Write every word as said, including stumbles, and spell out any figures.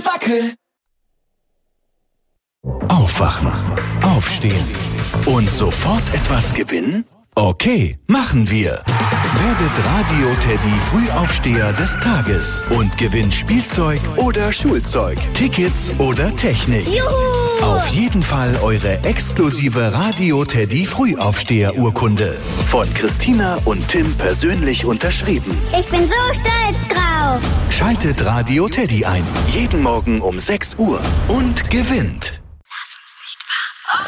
Wackel. Aufwachen, aufstehen und sofort etwas gewinnen? Okay, machen wir. Werdet Radio-Teddy Frühaufsteher des Tages und gewinnt Spielzeug oder Schulzeug, Tickets oder Technik. Juhu! Auf jeden Fall eure exklusive Radio-Teddy Frühaufsteher-Urkunde. Von Christina und Tim persönlich unterschrieben. Ich bin so stolz drauf. Schaltet Radio-Teddy ein. Jeden Morgen um sechs Uhr und gewinnt.